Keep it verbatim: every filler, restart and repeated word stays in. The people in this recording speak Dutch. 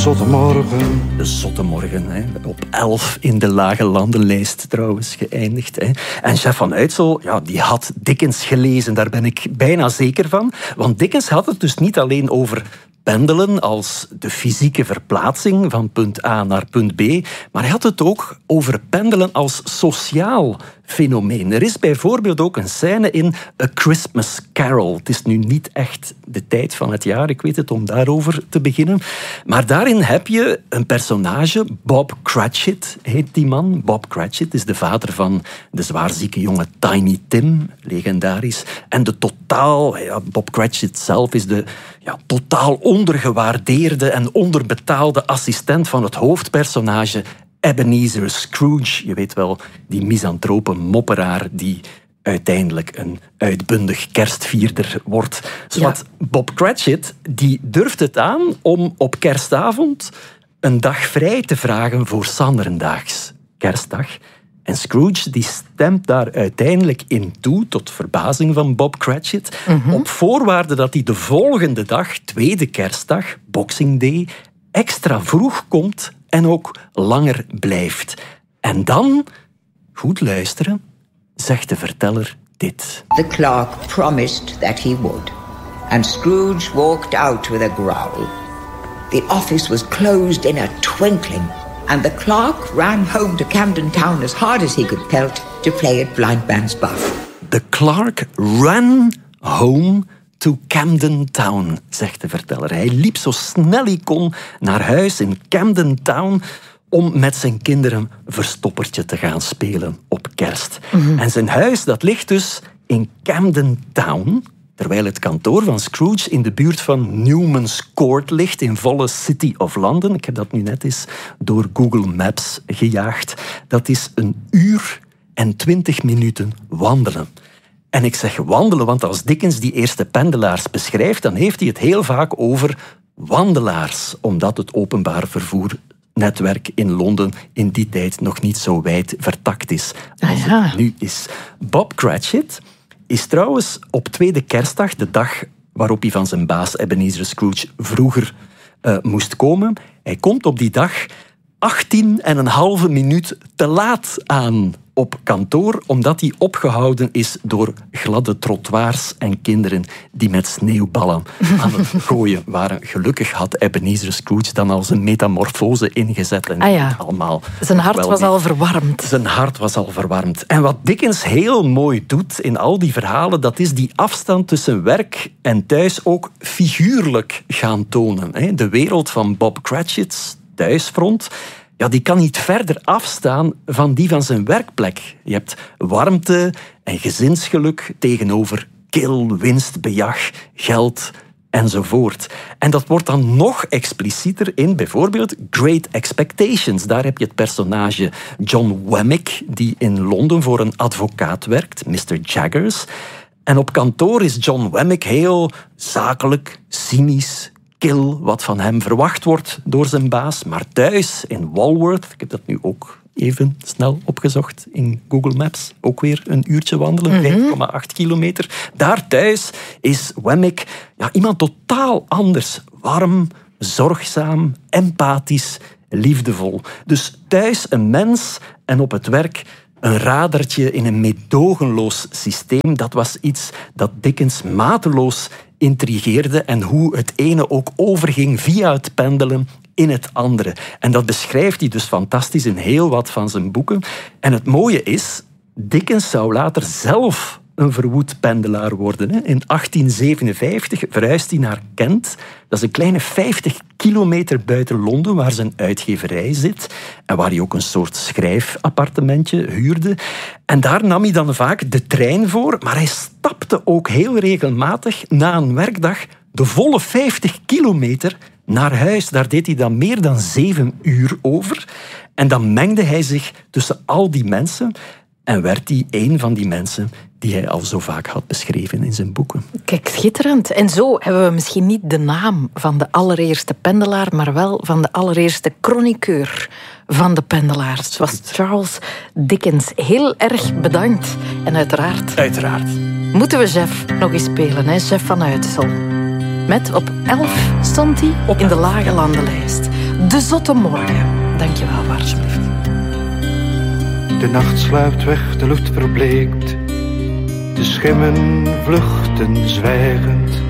zotte morgen. De zotte morgen, hè. Op elf in de lage landenlijst trouwens geëindigd. Hè. En Jeff van Uytsel, ja, die had Dickens gelezen, daar ben ik bijna zeker van. Want Dickens had het dus niet alleen over pendelen als de fysieke verplaatsing van punt A naar punt B, maar hij had het ook over pendelen als sociaal fenomeen. Er is bijvoorbeeld ook een scène in A Christmas Carol. Het is nu niet echt de tijd van het jaar, ik weet het, om daarover te beginnen. Maar daarin heb je een personage, Bob Cratchit heet die man. Bob Cratchit is de vader van de zwaarzieke jonge Tiny Tim, legendarisch. En de totaal, ja, Bob Cratchit zelf is de ja, totaal ondergewaardeerde en onderbetaalde assistent van het hoofdpersonage Ebenezer Scrooge. Je weet wel, die misantrope mopperaar die uiteindelijk een uitbundig kerstvierder wordt. Zodat ja. Bob Cratchit die durft het aan om op kerstavond een dag vrij te vragen voor Sanderendaags, kerstdag. En Scrooge die stemt daar uiteindelijk in toe, tot verbazing van Bob Cratchit, mm-hmm. op voorwaarde dat hij de volgende dag, tweede kerstdag, Boxing Day, extra vroeg komt en ook langer blijft. En dan, goed luisteren, zegt de verteller dit. The clerk promised that he would, and Scrooge walked out with a growl. The office was closed in a twinkling, and the clerk ran home to Camden Town as hard as he could pelt to play at blind man's buff. The clerk ran home to Camden Town, zegt de verteller. Hij liep zo snel hij kon naar huis in Camden Town om met zijn kinderen verstoppertje te gaan spelen op kerst. Mm-hmm. En zijn huis dat ligt dus in Camden Town, terwijl het kantoor van Scrooge in de buurt van Newman's Court ligt, in volle City of London. Ik heb dat nu net eens door Google Maps gejaagd. Dat is een uur en twintig minuten wandelen. En ik zeg wandelen, want als Dickens die eerste pendelaars beschrijft, dan heeft hij het heel vaak over wandelaars, omdat het openbaar vervoernetwerk in Londen in die tijd nog niet zo wijd vertakt is als ah, ja. het nu is. Bob Cratchit is trouwens op tweede kerstdag, de dag waarop hij van zijn baas Ebenezer Scrooge vroeger uh, moest komen, hij komt op die dag achttien en een halve minuut te laat aan op kantoor, omdat hij opgehouden is door gladde trottoirs en kinderen die met sneeuwballen aan het gooien waren. Gelukkig had Ebenezer Scrooge dan al zijn metamorfose ingezet. En ah ja. allemaal zijn hart was al verwarmd. Zijn hart was al verwarmd. En wat Dickens heel mooi doet in al die verhalen, dat is die afstand tussen werk en thuis ook figuurlijk gaan tonen. De wereld van Bob Cratchit's thuisfront, ja, die kan niet verder afstaan van die van zijn werkplek. Je hebt warmte en gezinsgeluk tegenover kil, winstbejag, geld enzovoort. En dat wordt dan nog explicieter in bijvoorbeeld Great Expectations. Daar heb je het personage John Wemmick, die in Londen voor een advocaat werkt, mister Jaggers. En op kantoor is John Wemmick heel zakelijk, cynisch, kil, wat van hem verwacht wordt door zijn baas. Maar thuis in Walworth, ik heb dat nu ook even snel opgezocht in Google Maps, ook weer een uurtje wandelen, mm-hmm. vijf komma acht kilometer. Daar thuis is Wemmick ja, iemand totaal anders. Warm, zorgzaam, empathisch, liefdevol. Dus thuis een mens en op het werk een radertje in een meedogenloos systeem. Dat was iets dat Dickens mateloos intrigeerde en hoe het ene ook overging via het pendelen in het andere. En dat beschrijft hij dus fantastisch in heel wat van zijn boeken. En het mooie is, Dickens zou later zelf een verwoed pendelaar worden. In achttien zevenenvijftig verhuist hij naar Kent. Dat is een kleine vijftig kilometer buiten Londen, waar zijn uitgeverij zit. En waar hij ook een soort schrijfappartementje huurde. En daar nam hij dan vaak de trein voor. Maar hij stapte ook heel regelmatig na een werkdag de volle vijftig kilometer naar huis. Daar deed hij dan meer dan zeven uur over. En dan mengde hij zich tussen al die mensen en werd hij een van die mensen die hij al zo vaak had beschreven in zijn boeken. Kijk, schitterend. En zo hebben we misschien niet de naam van de allereerste pendelaar, maar wel van de allereerste chroniqueur van de pendelaars. Het was Charles Dickens. Heel erg bedankt. En uiteraard... Uiteraard. Moeten we Jeff nog eens spelen, hè? Jeff van Uytsel. Met op elf stond hij op in de lage landenlijst. De Zotte Morgen. Dankjewel, alsjeblieft. De nacht sluipt weg, de lucht verbleekt. De schimmen vluchten zwijgend.